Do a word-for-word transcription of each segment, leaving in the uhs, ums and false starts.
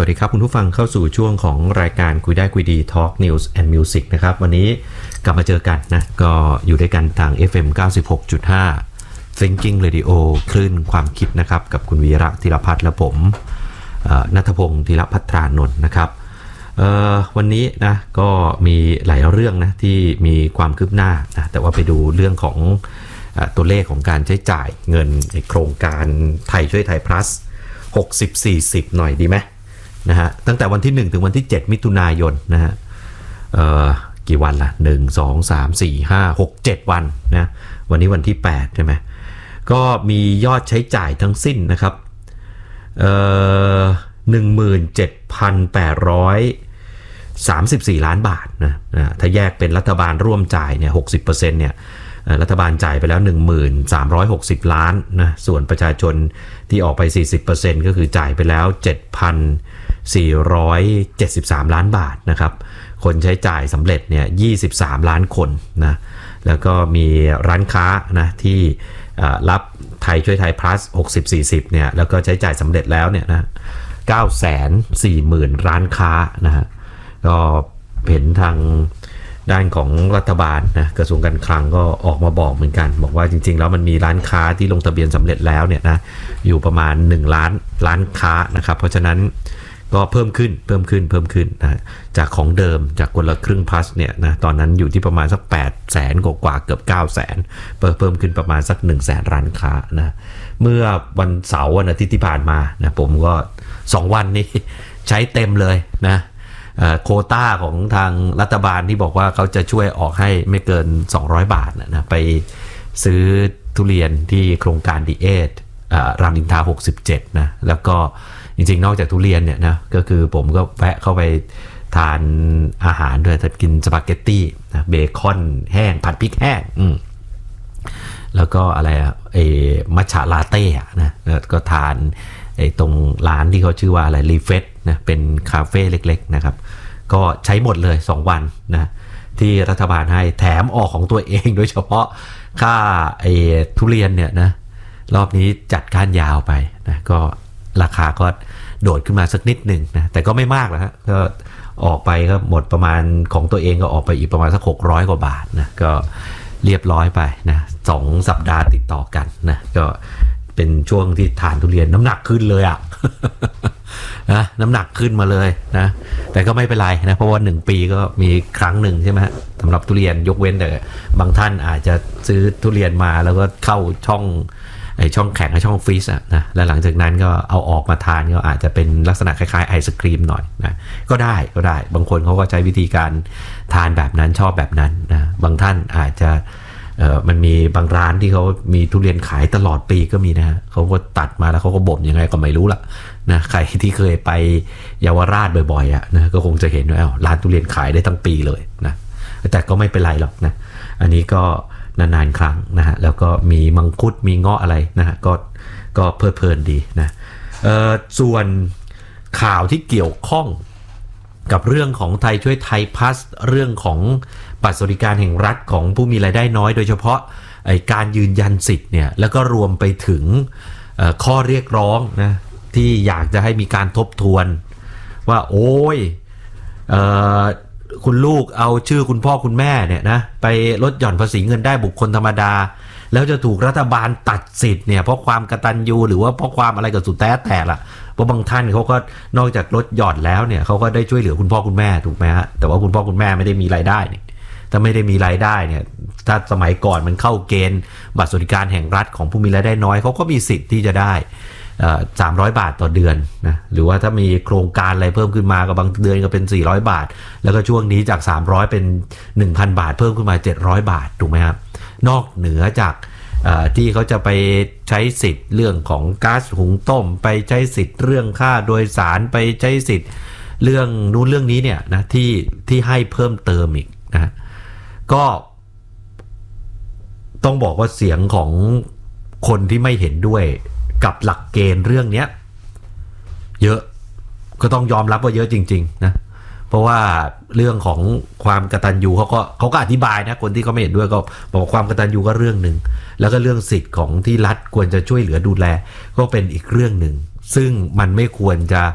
วัสดีครับคุณผู้ฟังเข้าสู่ช่วงของรายการคุยได้คุยดี Talk News and Music นะครับวันนี้กลับมาเจอกันนะก็อยู่ด้วยกันทาง เอฟ เอ็ม เก้าสิบหกจุดห้า Thinking Radio คลื่นความคิดนะครับกับคุณวีระธีรพัฒน์และผมณัฐพงศ์ธีรภัทรานนท์นะครับวันนี้นะก็มีหลายเรื่องนะที่มีความคืบหน้านะแต่ว่าไปดูเรื่องของตัวเลขของการใช้จ่ายเงินในโครงการไทยช่วยไทย plus หกสิบ สี่สิบหน่อยดีไหมนะฮะตั้งแต่วันที่หนึ่งถึงวันที่เจ็ดมิถุนายนนะฮะเอ่อกี่วันล่ะหนึ่ง สอง สาม สี่ ห้า หก เจ็ดวันนะวันนี้วันที่แปดใช่ไหมก็มียอดใช้จ่ายทั้งสิ้นนะครับเอ่อ หนึ่งหมื่นเจ็ดพันแปดร้อยสามสิบสี่ ล้านบาทนะนะถ้าแยกเป็นรัฐบาลร่วมจ่ายเนี่ย หกสิบเปอร์เซ็นต์ เนี่ยรัฐบาลจ่ายไปแล้ว หนึ่งหมื่นสามร้อยหกสิบ ล้านนะส่วนประชาชนที่ออกไป สี่สิบเปอร์เซ็นต์ ก็คือจ่ายไปแล้ว เจ็ดพันสี่ร้อยเจ็ดสิบสาม ล้านบาทนะครับคนใช้จ่ายสำเร็จเนี่ยยี่สิบสามล้านคนนะแล้วก็มีร้านค้านะที่รับไทยช่วยไทย plus หกสิบ สี่สิบเนี่ยแล้วก็ใช้จ่ายสำเร็จแล้วเนี่ยนะ เก้าแสนสี่หมื่น ร้านค้านะฮะก็เห็นทางด้านของรัฐบาลนะกระทรวงการคลังก็ออกมาบอกเหมือนกันบอกว่าจริงๆแล้วมันมีร้านค้าที่ลงทะเบียนสำเร็จแล้วเนี่ยนะอยู่ประมาณหนึ่งล้านร้านค้านะครับเพราะฉะนั้นก็เพิ่มขึ้นเพิ่มขึ้นเพิ่มขึ้นนะจากของเดิมจากคนละครึ่ง plus เนี่ยนะตอนนั้นอยู่ที่ประมาณสักแปดแสนกว่าเกือบเก้าแสนเพิ่มขึ้นประมาณสักหนึ่งแสนร้านค้านะเมื่อวันเสาร์วันอาทิตย์ที่ผ่านมานะผมก็สองวันนี้ใช้เต็มเลยนะโควต้าของทางรัฐบาลที่บอกว่าเขาจะช่วยออกให้ไม่เกินสองร้อยบาทนะนะไปซื้อทุเรียนที่โครงการดีเอทรามอินทราหกสิบเจ็ดนะแล้วก็จริงๆนอกจากทุเรียนเนี่ยนะก็คือผมก็แวะเข้าไปทานอาหารด้วยแต่กินสปาเกตตี้นะเบคอนแห้งผัดพริกแห้งอืมแล้วก็อะไรอะไอ้มัทฉะลาเต้นะแล้วก็ทานไอ้ตรงร้านที่เขาชื่อว่าอะไรรีเฟสนะเป็นคาเฟ่เล็กๆนะครับก็ใช้หมดเลยสองวันนะที่รัฐบาลให้แถมออกของตัวเองโดยเฉพาะค่าไอ้ทุเรียนเนี่ยนะรอบนี้จัดการยาวไปนะก็ราคาก็โดดขึ้นมาสักนิดหนึ่งนะแต่ก็ไม่มากแล้วฮะก็ออกไปก็หมดประมาณของตัวเองก็ออกไปอีกประมาณสักหกร้อยกว่าบาทนะก็เรียบร้อยไปนะสองสัปดาห์ติดต่อกันนะก็เป็นช่วงที่ทานทุเรียนน้ำหนักขึ้นเลยอ่ะ นะน้ำหนักขึ้นมาเลยนะแต่ก็ไม่เป็นไรนะเพราะว่าหนึ่งปีก็มีครั้งหนึ่งใช่ไหมสำหรับทุเรียนยกเว้นแต่บางท่านอาจจะซื้อทุเรียนมาแล้วก็เข้าช่องไอช่องแข็งกับช่องฟรีซอ่ะนะแล้วหลังจากนั้นก็เอาออกมาทานก็อาจจะเป็นลักษณะคล้ายๆไอศครีมหน่อยนะก็ได้ก็ได้บางคนเขาก็ใช้วิธีการทานแบบนั้นชอบแบบนั้นนะบางท่านอาจจะเอ่อมันมีบางร้านที่เขามีทุเรียนขายตลอดปีก็มีนะเขาก็ตัดมาแล้วเขาก็บ่มยังไงก็ไม่รู้ละนะใครที่เคยไปเยาวราชบ่อยๆอ่ะนะก็คงจะเห็นว่าอ้าวร้านทุเรียนขายได้ทั้งปีเลยนะแต่ก็ไม่เป็นไรหรอกนะอันนี้ก็นานๆครั้งนะฮะแล้วก็มีมังคุดมีเงาะอะไรนะฮะก็ก็เพลิดเพลินดีนะเอ่อส่วนข่าวที่เกี่ยวข้องกับเรื่องของไทยช่วยไทยพัสเรื่องของบัตรสวัสดิการแห่งรัฐของผู้มีรายได้น้อยโดยเฉพาะไอ้การยืนยันสิทธิ์เนี่ยแล้วก็รวมไปถึงข้อเรียกร้องนะที่อยากจะให้มีการทบทวนว่าโอ้ยเอ่อคุณลูกเอาชื่อคุณพ่อคุณแม่เนี่ยนะไปลดหย่อนภาษีเงินได้บุคคลธรรมดาแล้วจะถูกรัฐบาลตัดสิทธิ์เนี่ยเพราะความกตัญญูหรือว่าเพราะความอะไรก็สุดแท้แต่ละเพราะบางท่านเขาก็นอกจากลดหย่อนแล้วเนี่ยเขาก็ได้ช่วยเหลือคุณพ่อคุณแม่ถูกไหมฮะแต่ว่าคุณพ่อคุณแม่ไม่ได้มีรายได้เนี่ยถ้าไม่ได้มีรายได้เนี่ยถ้าสมัยก่อนมันเข้าเกณฑ์บัตรสวัสดิการแห่งรัฐของผู้มีรายได้น้อยเขาก็มีสิทธิ์ที่จะได้สามร้อยบาทต่อเดือนนะหรือว่าถ้ามีโครงการอะไรเพิ่มขึ้นมาก็บางเดือนก็เป็นสี่ร้อยบาทแล้วก็ช่วงนี้จากสามร้อยเป็น หนึ่งพัน บาทเพิ่มขึ้นมาเจ็ดร้อยบาทถูกไหมครับนอกเหนือจากที่เขาจะไปใช้สิทธิ์เรื่องของก๊าซหุงต้มไปใช้สิทธิ์เรื่องค่าโดยสารไปใช้สิทธิ์เรื่องนู้นเรื่องนี้เนี่ยนะที่ที่ให้เพิ่มเติมอีกนะก็ต้องบอกว่าเสียงของคนที่ไม่เห็นด้วยกับหลักเกณฑ์เรื่องนี้เยอะก็ต้องยอมรับว่าเยอะจริงๆนะเพราะว่าเรื่องของความกตัญญูเขาก็เขาก็อธิบายนะคนที่เขาไม่เห็นด้วยก็บอกความกตัญญูก็เรื่องนึงแล้วก็เรื่องสิทธิ์ของที่รัฐควรจะช่วยเหลือดูแลก็เป็นอีกเรื่องนึงซึ่งมันไม่ควรจะ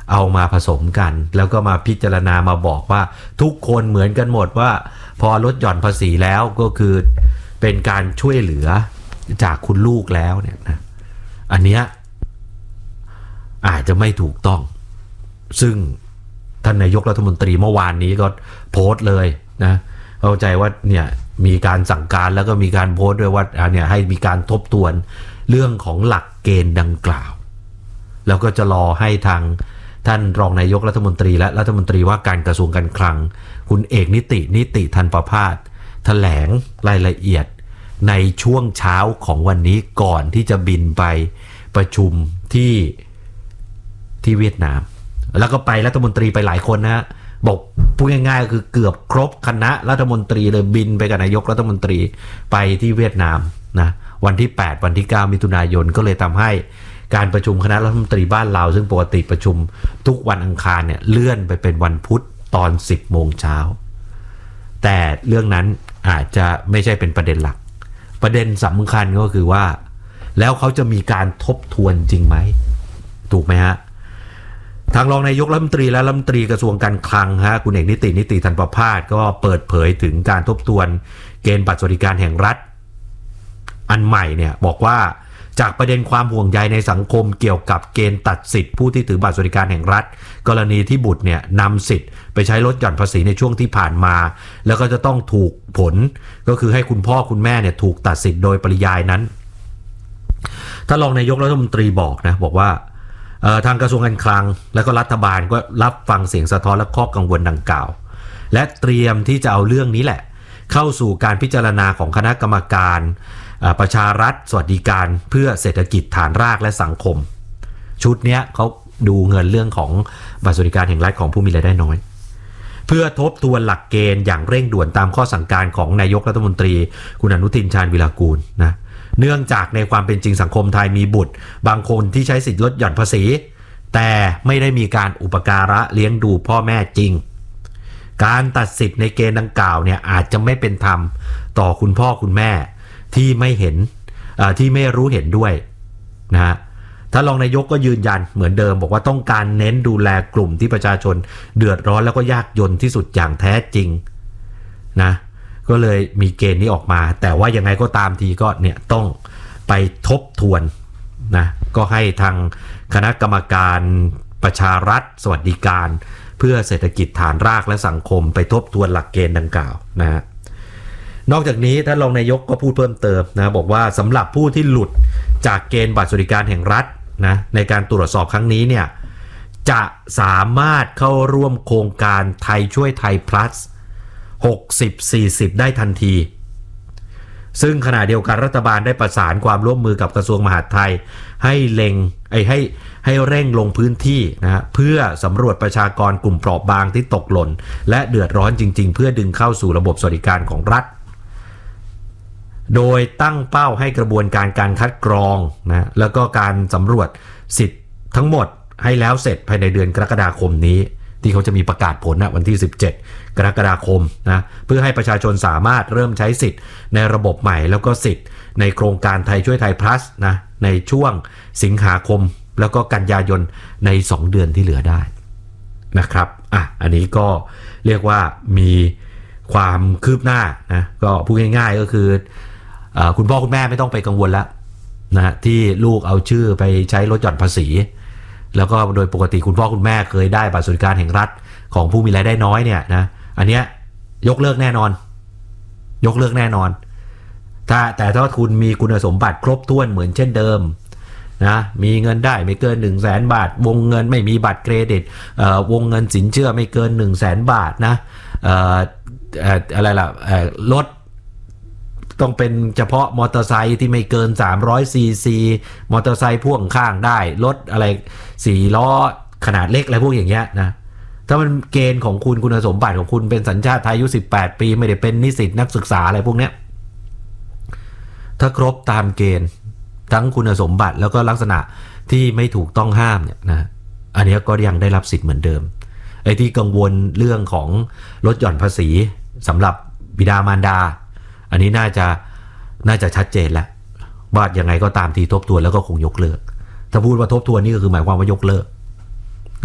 เอามาผสมกันแล้วก็มาพิจารณามาบอกว่าทุกคนเหมือนกันหมดว่าพอลดหย่อนภาษีแล้วก็คือเป็นการช่วยเหลือจากคุณลูกแล้วเนี่ยนะอันเนี้ยอาจจะไม่ถูกต้องซึ่งท่านนายกรัฐมนตรีเมื่อวานนี้ก็โพสต์เลยนะเข้าใจว่าเนี่ยมีการสั่งการแล้วก็มีการโพสต์ด้วยว่าเนี่ยให้มีการทบทวนเรื่องของหลักเกณฑ์ดังกล่าวแล้วก็จะรอให้ทางท่านรองนายกรัฐมนตรีและรัฐมนตรีว่าการกระทรวงการคลังคุณเอกนิตินิติธันประภาสแถลงรายละเอียดในช่วงเช้าของวันนี้ก่อนที่จะบินไปประชุมที่ที่เวียดนามแล้วก็ไปรัฐมนตรีไปหลายคนนะฮะบอกพูดง่ายๆก็คือเกือบครบคณะรัฐมนตรีเลยบินไปกับนายกรัฐมนตรีไปที่เวียดนามนะวันที่แปดวันที่เก้ามิถุนายนก็เลยทำให้การประชุมคณะรัฐมนตรีบ้านเราซึ่งปกติประชุมทุกวันอังคารเนี่ยเลื่อนไปเป็นวันพุธตอนสิบโมงเช้าแต่เรื่องนั้นอาจจะไม่ใช่เป็นประเด็นหลักประเด็นสำคัญก็คือว่าแล้วเขาจะมีการทบทวนจริงไหมถูกไหมฮะทางรองนายกรัฐมนตรีและรัฐมนตรีกระทรวงการคลังฮะคุณเอกนิตินิติธันประภาสก็เปิดเผยถึงการทบทวนเกณฑ์บัตรสวัสดิการแห่งรัฐอันใหม่เนี่ยบอกว่าจากประเด็นความห่วงใยในสังคมเกี่ยวกับเกณฑ์ตัดสิทธิ์ผู้ที่ถือบัตรสวัสดิการแห่งรัฐกรณีที่บุตรเนี่ยนำสิทธิ์ไปใช้ลดหย่อนภาษีในช่วงที่ผ่านมาแล้วก็จะต้องถูกผลก็คือให้คุณพ่อคุณแม่เนี่ยถูกตัดสิทธิ์โดยปริยายนั้นท่านรองนายกรัฐมนตรีบอกนะบอกว่าทางกระทรวงการคลังและก็รัฐบาลก็รับฟังเสียงสะท้อนและข้อกังวลดังกล่าวและเตรียมที่จะเอาเรื่องนี้แหละเข้าสู่การพิจารณาของคณะกรรมการประชารัฐสวัสดิการเพื่อเศรษฐกิจฐานรากและสังคมชุดนี้เขาดูเงินเรื่องของบัตรสวัสดิการแห่งรัฐของผู้มีรายได้น้อยเพื่อทบทวนหลักเกณฑ์อย่างเร่งด่วนตามข้อสั่งการของนายกรัฐมนตรีคุณอนุทินชาญวิรากูลนะเนื่องจากในความเป็นจริงสังคมไทยมีบุตรบางคนที่ใช้สิทธิลดหย่อนภาษีแต่ไม่ได้มีการอุปการะเลี้ยงดูพ่อแม่จริงการตัดสิทธิ์ในเกณฑ์ดังกล่าวเนี่ยอาจจะไม่เป็นธรรมต่อคุณพ่อคุณแม่ที่ไม่เห็นที่ไม่รู้เห็นด้วยนะฮะท่านรองนายกก็ยืนยันเหมือนเดิมบอกว่าต้องการเน้นดูแลกลุ่มที่ประชาชนเดือดร้อนแล้วก็ยากจนที่สุดอย่างแท้จริงนะก็เลยมีเกณฑ์นี้ออกมาแต่ว่ายังไงก็ตามทีก็เนี่ยต้องไปทบทวนนะก็ให้ทางคณะกรรมการประชารัฐสวัสดิการเพื่อเศรษฐกิจฐานรากและสังคมไปทบทวนหลักเกณฑ์ดังกล่าวนะฮะนอกจากนี้ท่านรองนายกก็พูดเพิ่มเติมนะบอกว่าสำหรับผู้ที่หลุดจากเกณฑ์บัตรสวัสดิการแห่งรัฐนะในการตรวจสอบครั้งนี้เนี่ยจะสามารถเข้าร่วมโครงการไทยช่วยไทย plus หกสิบ สี่สิบได้ทันทีซึ่งขณะเดียวกันรัฐบาลได้ประสานความร่วมมือกับกระทรวงมหาดไทยให้เล็งไอ้ให้ให้เร่งลงพื้นที่นะฮะเพื่อสำรวจประชากรกลุ่มเปราะบางที่ตกหล่นและเดือดร้อนจริงๆเพื่อดึงเข้าสู่ระบบสวัสดิการของรัฐโดยตั้งเป้าให้กระบวนการการคัดกรองนะแล้วก็การสำรวจสิทธิ์ทั้งหมดให้แล้วเสร็จภายในเดือนกรกฎาคมนี้ที่เขาจะมีประกาศผลนะวันที่สิบเจ็ดกรกฎาคมนะเพื่อให้ประชาชนสามารถเริ่มใช้สิทธิ์ในระบบใหม่แล้วก็สิทธิ์ในโครงการไทยช่วยไทย plus นะในช่วงสิงหาคมแล้วก็กันยายนในสองเดือนที่เหลือได้นะครับอ่ะอันนี้ก็เรียกว่ามีความคืบหน้านะก็พูดง่ายๆก็คือคุณพ่อคุณแม่ไม่ต้องไปกังวลแล้วนะที่ลูกเอาชื่อไปใช้ลดหย่อนภาษีแล้วก็โดยปกติคุณพ่อคุณแม่เคยได้บัตรสวัสดิการแห่งรัฐของผู้มีรายได้น้อยเนี่ยนะอันเนี้ยยกเลิกแน่นอนยกเลิกแน่นอนถ้าแต่ถ้าคุณมีคุณสมบัติครบถ้วนเหมือนเช่นเดิมนะมีเงินได้ไม่เกิน หนึ่งแสน บาทวงเงินไม่มีบัตรเครดิตเอ่อวงเงินสินเชื่อไม่เกิน หนึ่งแสน บาทนะเอ่อเอ่ออะไรล่ะเอ่อรถต้องเป็นเฉพาะมอเตอร์ไซค์ที่ไม่เกินสามร้อยซีซีมอเตอร์ไซค์พ่วงข้างได้รถอะไรสี่ล้อขนาดเล็กอะไรพวกอย่างเงี้ยนะถ้ามันเกณฑ์ของคุณคุณสมบัติของคุณเป็นสัญชาติไทยอายุสิบแปดปีไม่ได้เป็นนิสิตนักศึกษาอะไรพวกเนี้ยถ้าครบตามเกณฑ์ทั้งคุณสมบัติแล้วก็ลักษณะที่ไม่ถูกต้องห้ามเนี่ยนะอันนี้ก็ยังได้รับสิทธิ์เหมือนเดิมไอ้ที่กังวลเรื่องของลดหย่อนภาษีสำหรับบิดามารดาอันนี้น่าจะน่าจะชัดเจนแล้วว่ายังไงก็ตามทีทบทวนแล้วก็คงยกเลิกถ้าพูดว่าทบทวนนี่ก็คือหมายความว่ายกเลิกนะฮะ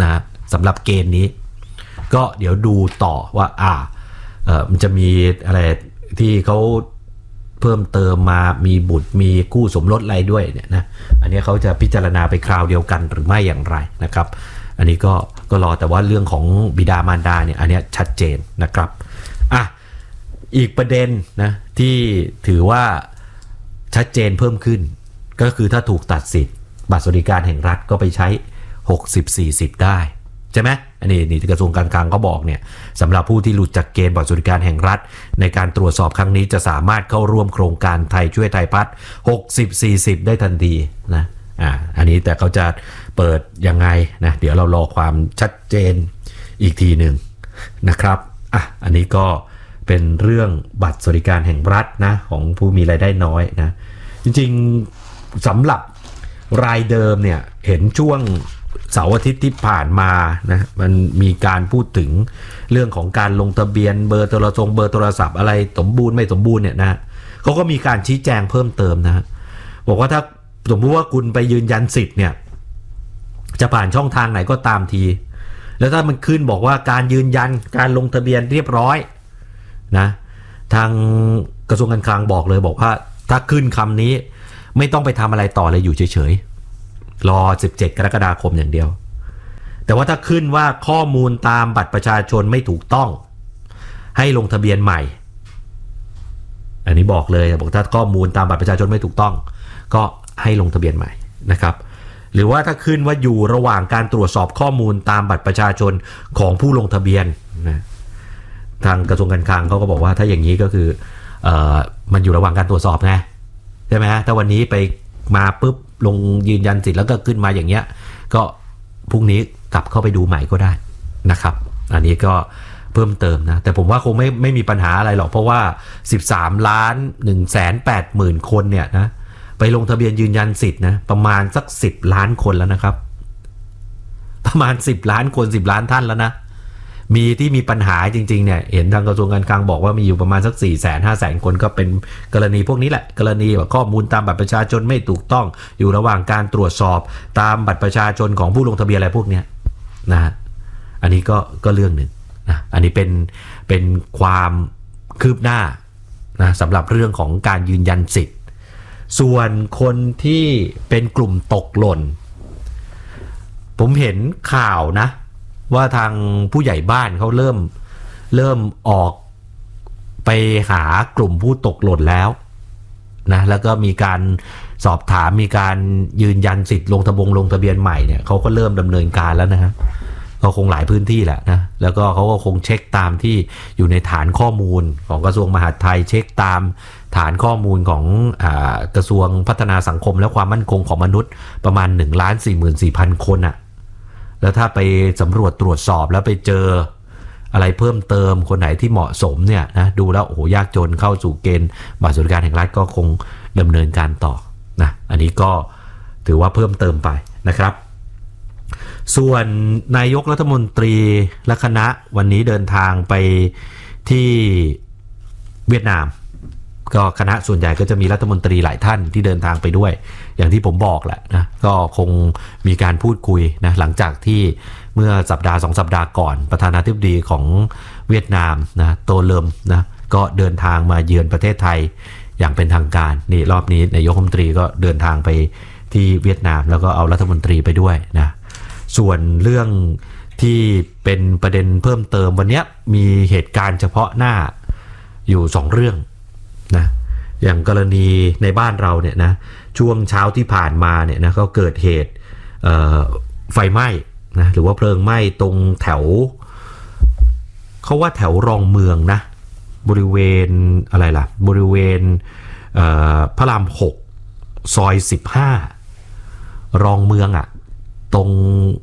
สำหรับเกณฑ์นี้ก็เดี๋ยวดูต่อว่าอ่าเออมันจะมีอะไรที่เขาเพิ่มเติมมามีบุตรมีคู่สมรสอะไรด้วยเนี่ยนะอันนี้เขาจะพิจารณาไปคราวเดียวกันหรือไม่อย่างไรนะครับอันนี้ก็ก็รอแต่ว่าเรื่องของบิดามารดาเนี่ยอันนี้ชัดเจนนะครับอ่ะอีกประเด็นนะที่ถือว่าชัดเจนเพิ่มขึ้นก็คือถ้าถูกตัดสิทธิ์บัตรสวัสดิการแห่งรัฐก็ไปใช้หกสิบ สี่สิบได้ใช่ไหมอันนี้นี่กระทรวงการคลังเขาบอกเนี่ยสำหรับผู้ที่หลุดจากเกณฑ์บัตรสวัสดิการแห่งรัฐในการตรวจสอบครั้งนี้จะสามารถเข้าร่วมโครงการไทยช่วยไทยพัฒน์หกสิบ สี่สิบได้ทันทีนะอ่าอันนี้แต่เขาจะเปิดยังไงนะเดี๋ยวเรารอความชัดเจนอีกทีหนึ่งนะครับอ่ะอันนี้ก็เป็นเรื่องบัตรสวัสดิการแห่งรัฐนะของผู้มีรายได้น้อยนะจริงๆสำหรับรายเดิมเนี่ยเห็นช่วงเสาร์อาทิตย์ที่ผ่านมานะมันมีการพูดถึงเรื่องของการลงทะเบียนเบอร์โทรศัพท์เบอร์โทรศัพท์อะไรสมบูรณ์ไม่สมบูรณ์เนี่ยนะเขาก็มีการชี้แจงเพิ่มเติมนะบอกว่าถ้าสมมติว่าคุณไปยืนยันสิทธิ์เนี่ยจะผ่านช่องทางไหนก็ตามทีแล้วถ้ามันขึ้นบอกว่าการยืนยันการลงทะเบียนเรียบร้อยนะทางกระทรวงการคลังบอกเลยบอกว่าถ้าขึ้นคำนี้ไม่ต้องไปทำอะไรต่อเลยอยู่เฉยๆรอสิบเจ็ดกรกฎาคมอย่างเดียวแต่ว่าถ้าขึ้นว่าข้อมูลตามบัตรประชาชนไม่ถูกต้องให้ลงทะเบียนใหม่อันนี้บอกเลยบอกถ้าข้อมูลตามบัตรประชาชนไม่ถูกต้องก็ให้ลงทะเบียนใหม่นะครับหรือว่าถ้าขึ้นว่าอยู่ระหว่างการตรวจสอบข้อมูลตามบัตรประชาชนของผู้ลงทะเบียนนะทางกระทรวงการคลังเขาก็บอกว่าถ้าอย่างนี้ก็คือเอ่อมันอยู่ระหว่างการตรวจสอบไงใช่ไหมฮะถ้าวันนี้ไปมาปุ๊บลงยืนยันสิทธิ์แล้วก็ขึ้นมาอย่างเงี้ยก็พรุ่งนี้กลับเข้าไปดูใหม่ก็ได้นะครับอันนี้ก็เพิ่มเติมนะแต่ผมว่าคงไม่ไม่มีปัญหาอะไรหรอกเพราะว่าสิบสามล้านหนึ่งแสนแปดหมื่นคนเนี่ยนะไปลงทะเบียนยืนยันสิทธิ์นะประมาณสักสิบล้านคนแล้วนะครับประมาณสิบล้านคนสิบล้านท่านแล้วนะมีที่มีปัญหาจริงๆเนี่ยเห็นทางกระทรวงการคลังบอกว่ามีอยู่ประมาณสัก สี่แสนห้าแสน คนก็เป็นกรณีพวกนี้แหละกรณีว่าข้อมูลตามบัตรประชาชนไม่ถูกต้องอยู่ระหว่างการตรวจสอบตามบัตรประชาชนของผู้ลงทะเบียนอะไรพวกนี้นะอันนี้ก็ก็เรื่องหนึ่งนะอันนี้เป็นเป็นความคืบหน้านะสำหรับเรื่องของการยืนยันสิทธิ์ส่วนคนที่เป็นกลุ่มตกหล่นผมเห็นข่าวนะว่าทางผู้ใหญ่บ้านเขาเริ่มเริ่มออกไปหากลุ่มผู้ตกหล่นแล้วนะแล้วก็มีการสอบถามมีการยืนยันสิทธิ์ลงทะบงลงทะเบียนใหม่เนี่ยเขาก็เริ่มดำเนินการแล้วนะฮะก็คงหลายพื้นที่แหละนะแล้วก็เขาก็คงเช็คตามที่อยู่ในฐานข้อมูลของกระทรวงมหาดไทยเช็คตามฐานข้อมูลของอ่ากระทรวงพัฒนาสังคมและความมั่นคงของมนุษย์ประมาณ หนึ่งล้านสี่หมื่นสี่พัน คนอ่ะแล้วถ้าไปสำรวจตรวจสอบแล้วไปเจออะไรเพิ่มเติมคนไหนที่เหมาะสมเนี่ยนะดูแล้วโอ้โหยากจนเข้าสู่เกณฑ์บัตรสวัสดิการแห่งรัฐก็คงดำเนินการต่อนะอันนี้ก็ถือว่าเพิ่มเติมไปนะครับส่วนนายกรัฐมนตรีและคณะวันนี้เดินทางไปที่เวียดนามก็คณะส่วนใหญ่ก็จะมีรัฐมนตรีหลายท่านที่เดินทางไปด้วยอย่างที่ผมบอกแหละนะก็คงมีการพูดคุยนะหลังจากที่เมื่อสัปดาห์สองสัปดาห์ก่อนประธานาธิบดีของเวียดนามนะโตเลิมนะก็เดินทางมาเยือนประเทศไทยอย่างเป็นทางการนี่รอบนี้นายกรัฐมนตรีก็เดินทางไปที่เวียดนามแล้วก็เอารัฐมนตรีไปด้วยนะส่วนเรื่องที่เป็นประเด็นเพิ่มเติมวันนี้มีเหตุการณ์เฉพาะหน้าอยู่สองเรื่องนะอย่างกรณีในบ้านเราเนี่ยนะช่วงเช้าที่ผ่านมาเนี่ยนะก็เกิดเหตุไฟไหม้นะหรือว่าเพลิงไหม้ตรงแถวเขาว่าแถวรองเมืองนะบริเวณอะไรล่ะบริเวณพระรามหกซอยสิบห้ารองเมืองอ่ะตรง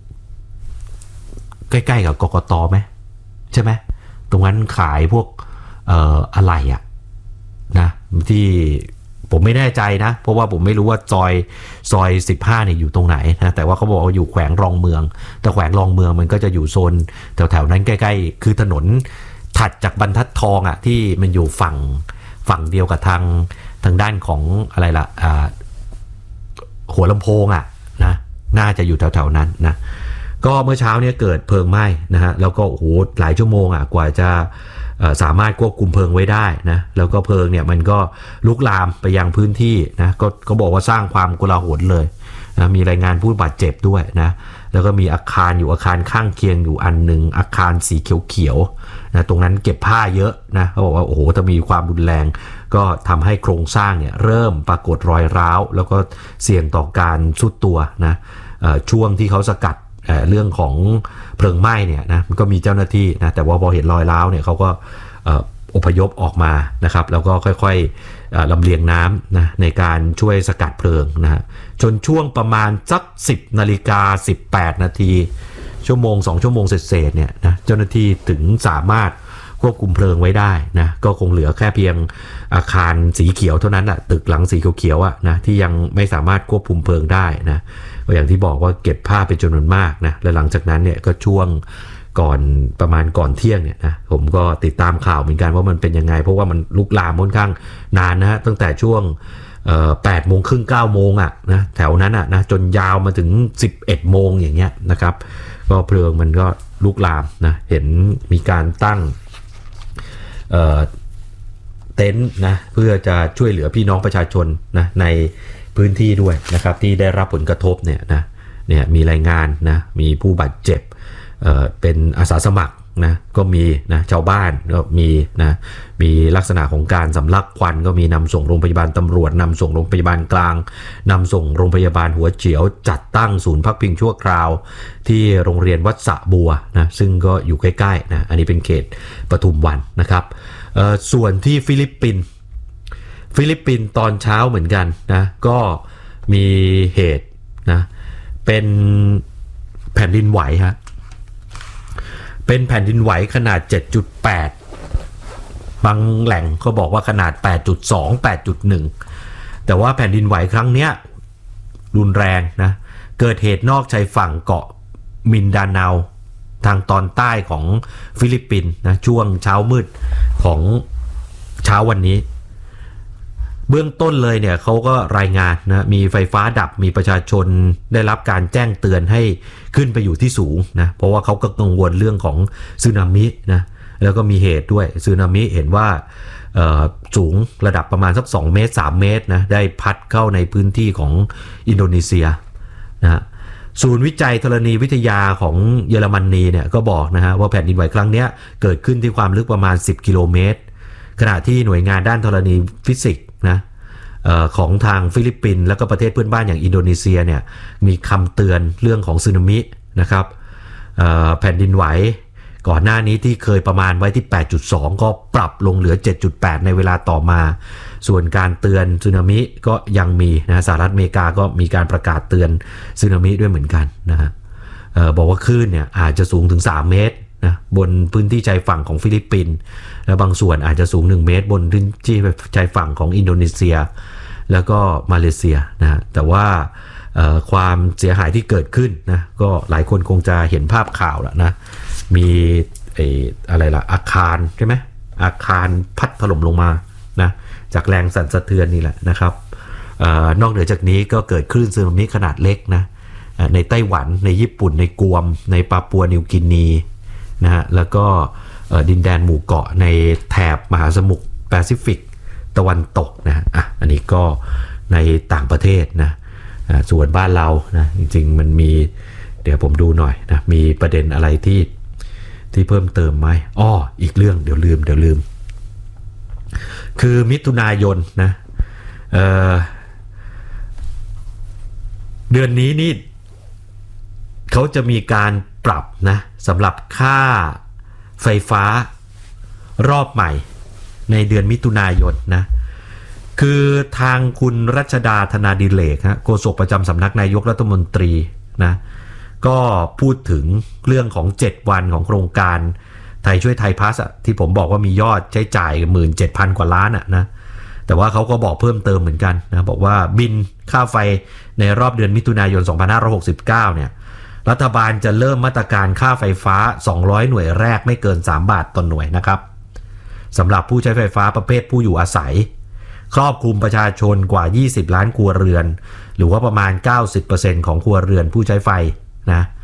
ใกล้ๆกับกกต.ไหมใช่ไหมตรงนั้นขายพวกเอ่ออะไรอ่ะนะที่ผมไม่แน่ใจนะเพราะว่าผมไม่รู้ว่าซอยซอยสิบห้าเนี่ยอยู่ตรงไหนนะแต่ว่าเขาบอกว่าอยู่แขวงรองเมืองแต่แขวงรองเมืองมันก็จะอยู่โซนแถวๆนั้นใกล้ๆคือถนนถัดจากบรรทัดทองอ่ะที่มันอยู่ฝั่งฝั่งเดียวกับทางทางด้านของอะไรล่ะอ่าหัวลำโพงอ่ะนะน่าจะอยู่แถวๆนั้นนะก็เมื่อเช้าเนี่ยเกิดเพลิงไหม้นะฮะแล้วก็โอ้โหหลายชั่วโมงอ่ะกว่าจะสามารถควบคุมเพลิงไว้ได้นะแล้วก็เพลิงเนี่ยมันก็ลุกลามไปยังพื้นที่นะก็ก็บอกว่าสร้างความโกลาหลเลยนะมีรายงานผู้บาดเจ็บด้วยนะแล้วก็มีอาคารอยู่อาคารข้างเคียงอยู่อันหนึ่งอาคารสีเขียวๆนะตรงนั้นเก็บผ้าเยอะนะเขาบอกว่าโอ้โหถ้ามีความรุนแรงก็ทำให้โครงสร้างเนี่ยเริ่มปรากฏรอยร้าวแล้วก็เสี่ยงต่อการทรุดตัวนะช่วงที่เขาสกัดเรื่องของเพลิงไหม้เนี่ยนะมันก็มีเจ้าหน้าที่นะแต่ว่าพอเห็นรอยร้าวเนี่ยเขาก็อพยพออกมานะครับแล้วก็ค่อยๆลำเลียงน้ำนะในการช่วยสกัดเพลิงนะฮะจนช่วงประมาณสักสิบนาฬิกาสิบแปดนาทีชั่วโมงสองชั่วโมงเศษๆเนี่ยนะเจ้าหน้าที่ถึงสามารถควบคุมเพลิงไว้ได้นะก็คงเหลือแค่เพียงอาคารสีเขียวเท่านั้นแหละตึกหลังสีเขียวๆอ่ะนะที่ยังไม่สามารถควบคุมเพลิงได้นะก็อย่างที่บอกว่าเก็บผ้าเป็นจำนวนมากนะและหลังจากนั้นเนี่ยก็ช่วงก่อนประมาณก่อนเที่ยงเนี่ยนะผมก็ติดตามข่าวเหมือนกันว่ามันเป็นยังไงเพราะว่ามันลุกลามค่อนข้างนานนะฮะตั้งแต่ช่วงแปดโมงครึ่งเก้าโมงอ่ะนะแถวนั้นอ่ะนะจนยาวมาถึงสิบเอ็ดโมงอย่างเงี้ยนะครับก็เพลิงมันก็ลุกลามนะเห็นมีการตั้งเอ่อเต็นท์นะเพื่อจะช่วยเหลือพี่น้องประชาชนนะในพื้นที่ด้วยนะครับที่ได้รับผลกระทบเนี่ยนะเนี่ยมีรายงานนะมีผู้บาดเจ็บเอ่อเป็นอาสาสมัครนะก็มีนะชาวบ้านก็มีนะมีลักษณะของการสำลักควันก็มีนำส่งโรงพยาบาลตำรวจนำส่งโรงพยาบาลกลางนำส่งโรงพยาบาลหัวเฉียวจัดตั้งศูนย์พักพิงชั่วคราวที่โรงเรียนวัดสระบัวนะซึ่งก็อยู่ใกล้ๆนะอันนี้เป็นเขตปทุมวันนะครับเอ่อส่วนที่ฟิลิปปินส์ฟิลิปปินส์ตอนเช้าเหมือนกันนะก็มีเหตุนะเป็นแผ่นดินไหวฮะเป็นแผ่นดินไหวขนาด เจ็ดจุดแปด บางแหล่งก็บอกว่าขนาด แปดจุดสอง แปดจุดหนึ่ง แต่ว่าแผ่นดินไหวครั้งเนี้ยรุนแรงนะเกิดเหตุนอกชายฝั่งเกาะมินดาเนาทางตอนใต้ของฟิลิปปินส์นะช่วงเช้ามืดของเช้าวันนี้เบื้องต้นเลยเนี่ยเขาก็รายงานนะมีไฟฟ้าดับมีประชาชนได้รับการแจ้งเตือนให้ขึ้นไปอยู่ที่สูงนะเพราะว่าเขาก็กังวลเรื่องของสึนามินะแล้วก็มีเหตุด้วยสึนามิเห็นว่าสูงระดับประมาณสักสองเมตรสามเมตรนะได้พัดเข้าในพื้นที่ของอินโดนีเซียนะศูนย์วิจัยธรณีวิทยาของเยอรมนีเนี่ยก็บอกนะฮะว่าแผ่นดินไหวครั้งนี้เกิดขึ้นที่ความลึกประมาณสิบกิโลเมตรขณะที่หน่วยงานด้านธรณีฟิสิกส์นะเอ่อของทางฟิลิปปินส์แล้วก็ประเทศเพื่อนบ้านอย่างอินโดนีเซียเนี่ยมีคำเตือนเรื่องของสึนามินะครับเอ่อแผ่นดินไหวก่อนหน้านี้ที่เคยประมาณไว้ที่ แปดจุดสอง ก็ปรับลงเหลือ เจ็ดจุดแปด ในเวลาต่อมาส่วนการเตือนสึนามิก็ยังมีนะสหรัฐอเมริกาก็มีการประกาศเตือนสึนามิด้วยเหมือนกันนะฮะเอ่อบอกว่าคลื่นเนี่ยอาจจะสูงถึงสามเมตรนะบนพื้นที่ชายฝั่งของฟิลิปปินส์และบางส่วนอาจจะสูงหนึ่งเมตรบนพื้นที่ชายฝั่งของอินโดนีเซียแล้วก็มาเลเซียนะแต่ว่าความเสียหายที่เกิดขึ้นนะก็หลายคนคงจะเห็นภาพข่าวแล้วนะมีไอ้อะไรล่ะอาคารใช่ไหมอาคารพัดถล่มลงมานะจากแรงสั่นสะเทือนนี่แหละนะครับเอ่อนอกเหนือจากนี้ก็เกิดคลื่นสึนามิขนาดเล็กนะในไต้หวันในญี่ปุ่นในกัวมในปาปัวนิวกินีนะฮะแล้วก็ดินแดนหมู่เกาะในแถบมหาสมุทรแปซิฟิกตะวันตกนะอ่ะอันนี้ก็ในต่างประเทศนะส่วนบ้านเรานะจริงๆมันมีเดี๋ยวผมดูหน่อยนะมีประเด็นอะไรที่ที่เพิ่มเติมไหมอ้ออีกเรื่องเดี๋ยวลืมเดี๋ยวลืมคือมิถุนายนนะเอ่อเดือนนี้นี่เขาจะมีการปรับนะสำหรับค่าไฟฟ้ารอบใหม่ในเดือนมิถุนายนนะคือทางคุณรัชดาธนาดิเรกฮะโฆษกประจำสำนักนายกรัฐมนตรีนะก็พูดถึงเรื่องของเจ็ดวันของโครงการไทยช่วยไทยพลัสที่ผมบอกว่ามียอดใช้จ่าย หนึ่งหมื่นเจ็ดพัน กว่าล้านอ่ะนะแต่ว่าเขาก็บอกเพิ่มเติมเหมือนกันนะบอกว่าบินค่าไฟในรอบเดือนมิถุนายนสองพันห้าร้อยหกสิบเก้าเนี่ยรัฐบาลจะเริ่มมาตรการค่าไฟฟ้าสองร้อยหน่วยแรกไม่เกินสามบาทต่อหน่วยนะครับสำหรับผู้ใช้ไฟฟ้าประเภทผู้อยู่อาศัยครอบคลุมประชาชนกว่ายี่สิบล้านครัวเรือนหรือว่าประมาณ เก้าสิบเปอร์เซ็นต์ ของครัวเรือนผู้ใช้ไฟนะ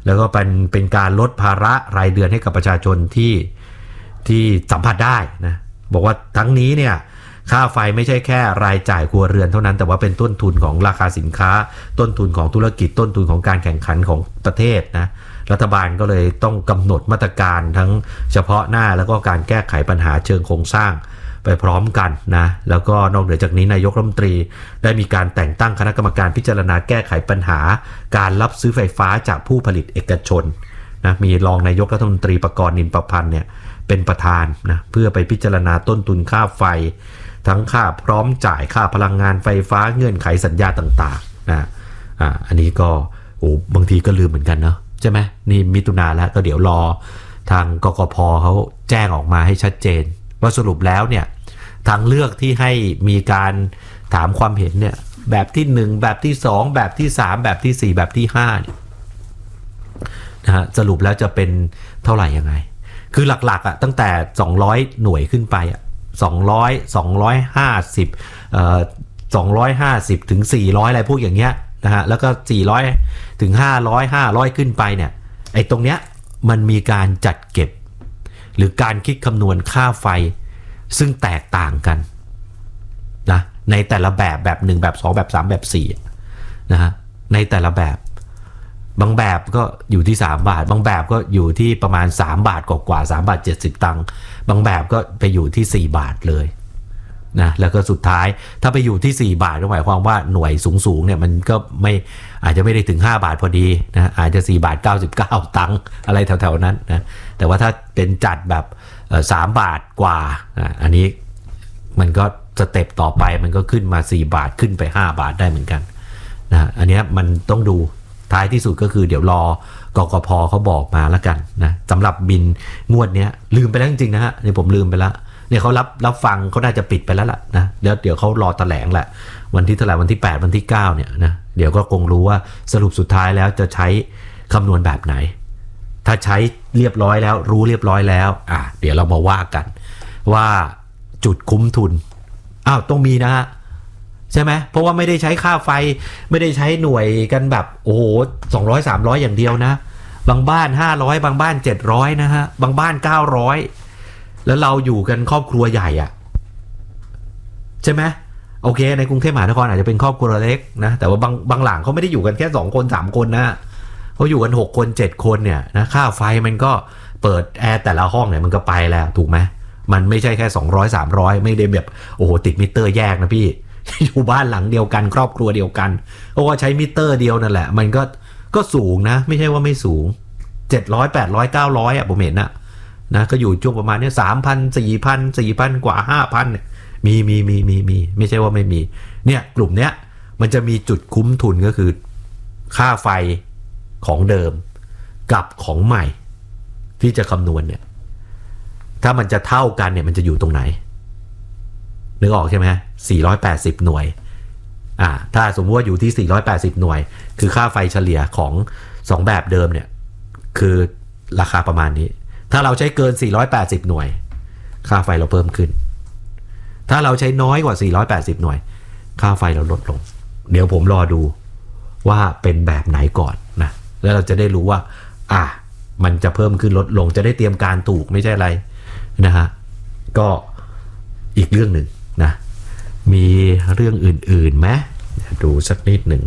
แล้วก็เป็นเป็นการลดภาระรายเดือนให้กับประชาชนที่ที่สัมผัสได้นะบอกว่าทั้งนี้เนี่ยค่าไฟไม่ใช่แค่รายจ่ายครัวเรือนเท่านั้นแต่ว่าเป็นต้นทุนของราคาสินค้าต้นทุนของธุรกิจต้นทุนของการแข่งขันของประเทศนะรัฐบาลก็เลยต้องกำหนดมาตรการทั้งเฉพาะหน้าแล้วก็การแก้ไขปัญหาเชิงโครงสร้างไปพร้อมกันนะแล้วก็นอกเหนือจากนี้นายกรัฐมนตรีได้มีการแต่งตั้งคณะกรรมการพิจารณาแก้ไขปัญหาการรับซื้อไฟฟ้าจากผู้ผลิตเอกชนนะมีรองนายกรัฐมนตรีประกรณ์นินประพันธ์เนี่ยเป็นประธานนะเพื่อไปพิจารณาต้นทุนค่าไฟทั้งค่าพร้อมจ่ายค่าพลังงานไฟฟ้าเงื่อนไขสัญญาต่างๆนะอ่าอันนี้ก็โอ้บางทีก็ลืมเหมือนกันเนาะใช่ไหมนี่มิถุนาแล้วก็เดี๋ยวรอทางกกพ.เขาแจ้งออกมาให้ชัดเจนว่าสรุปแล้วเนี่ยทางเลือกที่ให้มีการถามความเห็นเนี่ยแบบที่หนึ่งแบบที่สองแบบที่สามแบบที่สี่แบบที่ห้าเนี่ยนะฮะสรุปแล้วจะเป็นเท่าไหร่ยังไงคือหลักๆอ่ะตั้งแต่สองร้อยหน่วยขึ้นไปอ่ะสองร้อย สองร้อยห้าสิบเอ่อสองร้อยห้าสิบถึงสี่ร้อยอะไรพวกอย่างเงี้ยนะฮะแล้วก็สี่ร้อยถึงห้าร้อย ห้าร้อยขึ้นไปเนี่ยไอ้ตรงเนี้ยมันมีการจัดเก็บหรือการคิดคำนวณค่าไฟซึ่งแตกต่างกันนะในแต่ละแบบแบบหนึ่งแบบสองแบบสามแบบสี่นะฮะในแต่ละแบบบางแบบก็อยู่ที่สามบาทบางแบบก็อยู่ที่ประมาณสามบาทกว่าๆสามบาทเจ็ดสิบตังค์บางแบบก็ไปอยู่ที่สี่บาทเลยนะแล้วก็สุดท้ายถ้าไปอยู่ที่สี่บาทก็หมายความว่าหน่วยสูงๆเนี่ยมันก็ไม่อาจจะไม่ได้ถึงห้าบาทพอดีนะอาจจะสี่บาทเก้าสิบเก้าตังค์อะไรแถวๆนั้นนะแต่ว่าถ้าเป็นจัดแบบสามบาทกว่าอันนี้มันก็สเต็ปต่อไปมันก็ขึ้นมาสี่บาทขึ้นไปห้าบาทได้เหมือนกันนะอันนี้มันต้องดูท้ายที่สุดก็คือเดี๋ยวรอกกพ.เขาบอกมาแล้วกันนะสำหรับบินงวดนี้ลืมไปแล้วจริงๆนะฮะนี่ผมลืมไปแล้วเนี่ยเขารับรับฟังเขาน่าจะปิดไปแล้วล่ะนะแล้วเดี๋ยวเขารอแถลงแหละวันที่เท่าไหร่วันที่แปดวันที่เก้าเนี่ยนะเดี๋ยวก็คงรู้ว่าสรุปสุดท้ายแล้วจะใช้คำนวณแบบไหนถ้าใช้เรียบร้อยแล้วรู้เรียบร้อยแล้วอ่ะเดี๋ยวเรามาว่ากันว่าจุดคุ้มทุนอ้าวต้องมีนะฮะใช่ไหมเพราะว่าไม่ได้ใช้ค่าไฟไม่ได้ใช้หน่วยกันแบบโอ้โหสองร้อย สามร้อยอย่างเดียวนะบางบ้านห้าร้อยบางบ้านเจ็ดร้อยนะฮะบางบ้านเก้าร้อยแล้วเราอยู่กันครอบครัวใหญ่อ่ะใช่ไหมโอเคในกรุงเทพมหานครอาจจะเป็นครอบครัวเล็กนะแต่ว่าบางบางหลังเขาไม่ได้อยู่กันแค่สองคนสามคนนะเขาอยู่กันหกคนเจ็ดคนเนี่ยนะค่าไฟมันก็เปิดแอร์แต่ละห้องเนี่ยมันก็ไปแล้วถูกไหมมันไม่ใช่แค่สองร้อย สามร้อยไม่ได้แบบโอ้โหติดมิเตอร์แยกนะพี่อยู่บ้านหลังเดียวกันครอบครัวเดียวกันเพราะว่าใช้มิเตอร์เดียวนั่นแหละมันก็ก็สูงนะไม่ใช่ว่าไม่สูงเจ็ดร้อย แปดร้อย เก้าร้อยอ่ะผมเห็นนะนะก็อยู่ช่วงประมาณนี้ สามพัน สี่พัน สี่พัน กว่า ห้าพัน เนี่ยมีมีมีมีมีไม่ใช่ว่าไม่มีเนี่ยกลุ่มเนี้ยมันจะมีจุดคุ้มทุนก็คือค่าไฟของเดิมกับของใหม่ที่จะคำนวณเนี่ยถ้ามันจะเท่ากันเนี่ยมันจะอยู่ตรงไหนนึกออกใช่ไหมสี่ร้อยแปดสิบหน่วยอ่าถ้าสมมติว่าอยู่ที่สี่ร้อยแปดสิบหน่วยคือค่าไฟเฉลี่ยของสองแบบเดิมเนี่ยคือราคาประมาณนี้ถ้าเราใช้เกินสี่ร้อยแปดสิบหน่วยค่าไฟเราเพิ่มขึ้นถ้าเราใช้น้อยกว่าสี่ร้อยแปดสิบหน่วยค่าไฟเราลดลงเดี๋ยวผมรอดูว่าเป็นแบบไหนก่อนนะแล้วเราจะได้รู้ว่าอ่ะมันจะเพิ่มขึ้นลดลงจะได้เตรียมการถูกไม่ใช่อะไรนะฮะก็อีกเรื่องหนึ่งนะมีเรื่องอื่นๆไหมดูสักนิดหนึ่ง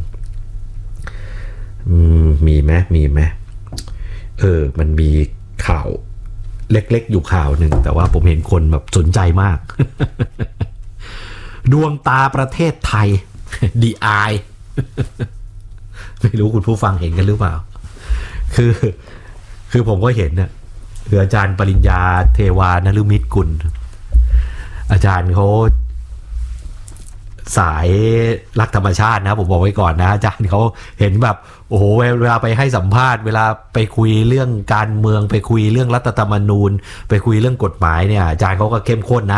มีไหมมีไหมเออมันมีข่าวเล็กๆอยู่ข่าวหนึ่งแต่ว่าผมเห็นคนแบบสนใจมาก ดวงตาประเทศไทย ดี ไอ ไม่รู้คุณผู้ฟังเห็นกันหรือเปล่าคือคือผมก็เห็นเนี่ยคืออาจารย์ปริญญาเทวานฤมิตกุลอาจารย์เขาสายรักธรรมชาตินะผมบอกไว้ก่อนนะอาจารย์เขาเห็นแบบโอ้โหเวลาไปให้สัมภาษณ์เวลาไปคุยเรื่องการเมืองไปคุยเรื่องรัฐธรรมนูญไปคุยเรื่องกฎหมายเนี่ยอาจารย์เขาก็เข้มข้นนะ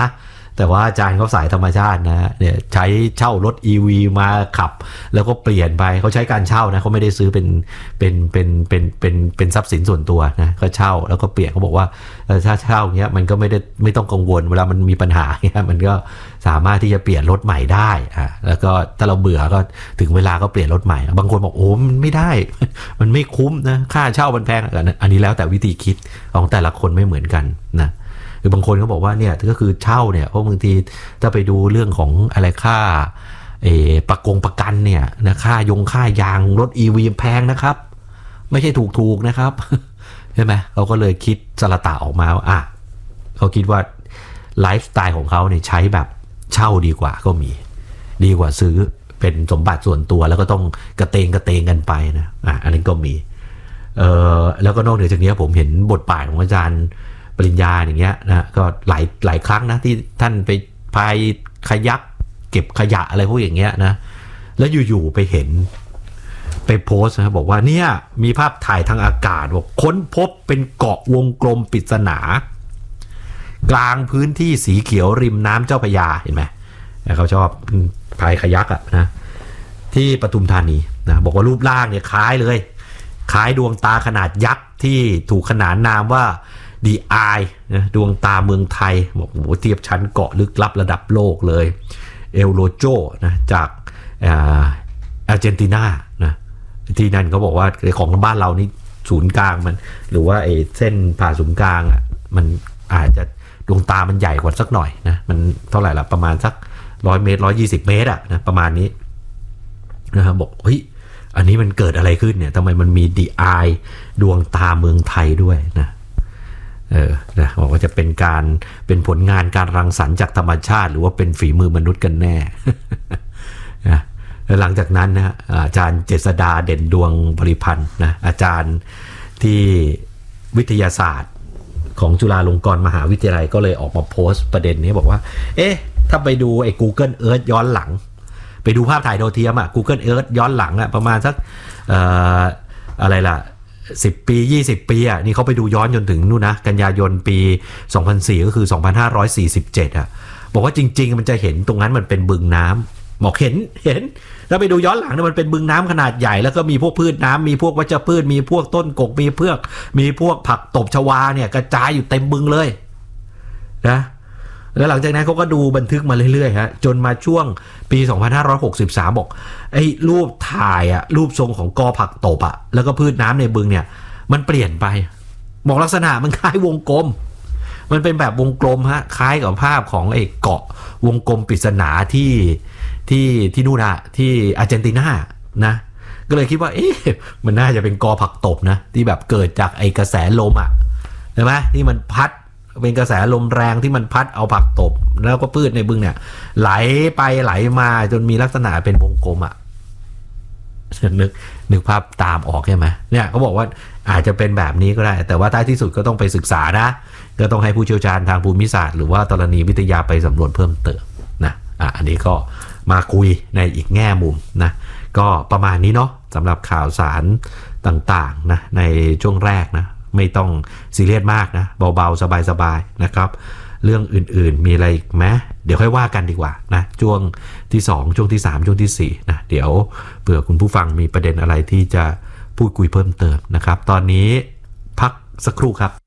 แต่ว่าอาจารย์เขาสายธรรมชาตินะเนี่ยใช้เช่ารถ อี วี มาขับแล้วก็เปลี่ยนไปเขาใช้การเช่านะเขาไม่ได้ซื้อเป็นเป็นเป็นเป็นเป็นเป็นทรัพย์สินส่วนตัวนะก็เช่าแล้วก็เปลี่ยนเขาบอกว่าถ้าเช่าเงี้ยมันก็ไม่ได้ไม่ต้องกังวลเวลามันมีปัญหาเงี้ยมันก็สามารถที่จะเปลี่ยนรถใหม่ได้อ่ะแล้วก็ถ้าเราเบื่อก็ถึงเวลาก็เปลี่ยนรถใหม่บางคนบอกโอ้มันไม่ได้มันไม่คุ้มนะค่าเช่ามันแพงอันนี้แล้วแต่วิธีคิดของแต่ละคนไม่เหมือนกันนะหรือบางคนก็บอกว่าเนี่ยก็คือเช่าเนี่ยเพราะบางทีถ้าไปดูเรื่องของอะไรค่าเออประกงประกันเนี่ยนะค่ายงค่ายางรถ อี วี แพงนะครับไม่ใช่ถูกๆนะครับใช่ไหมเขาก็เลยคิดสละตะออกมาว่าอ่ะเขาคิดว่าไลฟ์สไตล์ของเขาเนี่ยใช้แบบเช่าดีกว่าก็มีดีกว่าซื้อเป็นสมบัติส่วนตัวแล้วก็ต้องกระเตงกระเตงกันไปนะอ่ะอันนี้ก็มีเออแล้วก็นอกเหนือจากนี้ผมเห็นบทบาทของอาจารย์ปริญญาอย่างเงี้ยนะก็หลายหลายครั้งนะที่ท่านไปพายคายักเก็บขยะอะไรพวกอย่างเงี้ยนะแล้วอยู่ๆไปเห็นไปโพสต์นะบอกว่าเนี่ยมีภาพถ่ายทางอากาศบอกค้นพบเป็นเกาะวงกลมปริศนากลางพื้นที่สีเขียวริมน้ำเจ้าพระยาเห็นไหมเขาชอบพายคายักอะนะที่ปทุมธานีนะบอกว่ารูปร่างเนี่ยคล้ายเลยคล้ายดวงตาขนาดยักษ์ที่ถูกขนานนามว่าดีไอนะดวงตาเมืองไทยบอกโอ้โหเทียบชั้นเกาะลึกลับระดับโลกเลยเอลโลโจนะจากอาร์เจนตินานะที่นั่นเขาบอกว่าของบ้านเรานี่ศูนย์กลางมันหรือว่าไอ้เส้นผ่าศูนย์กลางอ่ะมันอาจจะดวงตามันใหญ่กว่าสักหน่อยนะมันเท่าไหร่ละประมาณสักร้อยเมตรร้อยยี่สิบเมตรอ่ะนะประมาณนี้นะครับบอกเฮ้ยอันนี้มันเกิดอะไรขึ้นเนี่ยทำไมมันมีดีไอดวงตาเมืองไทยด้วยนะเออนะบอกว่าจะเป็นการเป็นผลงานการรังสรรค์จากธรรมชาติหรือว่าเป็นฝีมือมนุษย์กันแน่ นะแล้วหลังจากนั้นนะอาจารย์เจษฎาเด่นดวงบริพันธ์นะอาจารย์ที่วิทยาศาสตร์ของจุฬาลงกรณ์มหาวิทยาลัยก็เลยออกมาโพสต์ประเด็นนี้บอกว่าเอ๊ะถ้าไปดูไอ้ Google Earth ย้อนหลังไปดูภาพถ่ายดาวเทียมอะ Google Earth ย้อนหลังอะประมาณสักเอ่ออะไรล่ะสิบปียี่สิบปีอ่ะนี่เขาไปดูย้อนจนถึงนู่นนะกันยายนปีสองพันสี่ก็คือสองพันห้าร้อยสี่สิบเจ็ดอ่ะบอกว่าจริงๆมันจะเห็นตรงนั้นมันเป็นบึงน้ำบอกเห็นเห็นแล้วไปดูย้อนหลังเนี่ยมันเป็นบึงน้ำขนาดใหญ่แล้วก็มีพวกพืชน้ำมีพวกวัชพืชมีพวกต้นกกมีเพือกมีพวกผักตบชวาเนี่ยกระจายอยู่เต็มบึงเลยนะแล้วหลังจากนั้นเขาก็ดูบันทึกมาเรื่อยๆฮะจนมาช่วงปีสองพันห้าร้อยหกสิบสามบอกไอ้รูปถ่ายอะรูปทรงของกอผักตบอะแล้วก็พืชน้ำในบึงเนี่ยมันเปลี่ยนไปบอกลักษณะมันคล้ายวงกลมมันเป็นแบบวงกลมฮะคล้ายกับภาพของไอ้เกาะวงกลมปริศนาที่ที่ที่นู่นอะที่อาร์เจนตินานะก็เลยคิดว่าเอ๊ะมันน่าจะเป็นกอผักตบนะที่แบบเกิดจากไอ้กระแสลมอะใช่ไหมที่มันพัดเป็นกระแสลมแรงที่มันพัดเอาผักตบแล้วก็พืชในบึงเนี่ยไหลไปไหลมาจนมีลักษณะเป็นวงกลมอ่ะนึกนึกภาพตามออกใช่ไหมเนี่ยเขาบอกว่าอาจจะเป็นแบบนี้ก็ได้แต่ว่าท้ายที่สุดก็ต้องไปศึกษานะก็ต้องให้ผู้เชี่ยวชาญทางภูมิศาสตร์หรือว่าธรณีวิทยาไปสำรวจเพิ่มเติมนะอ่ะอันนี้ก็มาคุยในอีกแง่มุมนะก็ประมาณนี้เนาะสำหรับข่าวสารต่างๆนะในช่วงแรกนะไม่ต้องซีเรียสมากนะเบาๆสบายๆนะครับเรื่องอื่นๆมีอะไรไหมเดี๋ยวค่อยว่ากันดีกว่านะช่วงที่สองช่วงที่สามช่วงที่สี่นะเดี๋ยวเผื่อคุณผู้ฟังมีประเด็นอะไรที่จะพูดคุยเพิ่มเติมนะครับตอนนี้พักสักครู่ครับ